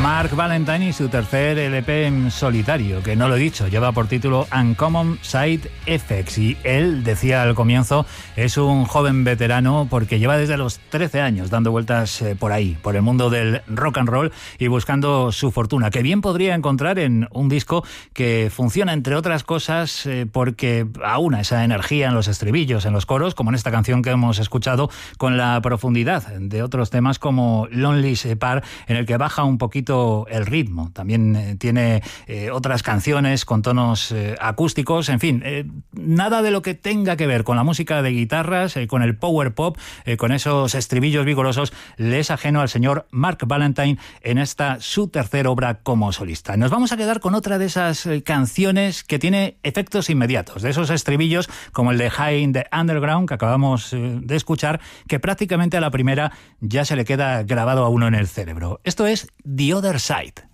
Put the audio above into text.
Mark Valentine y su tercer LP en solitario, que no lo he dicho, lleva por título Uncommon Side Effects, y él, decía al comienzo, es un joven veterano porque lleva desde los 13 años dando vueltas por ahí, por el mundo del rock and roll y buscando su fortuna, que bien podría encontrar en un disco que funciona, entre otras cosas, porque aúna esa energía en los estribillos, en los coros, como en esta canción que hemos escuchado, con la profundidad de otros temas como Lonely Separ, en el que baja un poquito el ritmo. También tiene otras canciones con tonos acústicos, en fin, nada de lo que tenga que ver con la música de guitarras, con el power pop, con esos estribillos vigorosos, le es ajeno al señor Mark Valentine en esta su tercera obra como solista. Nos vamos a quedar con otra de esas canciones que tiene efectos inmediatos, de esos estribillos como el de High in the Underground que acabamos de escuchar, que prácticamente a la primera ya se le queda grabado a uno en el cerebro. Esto es The Other Side.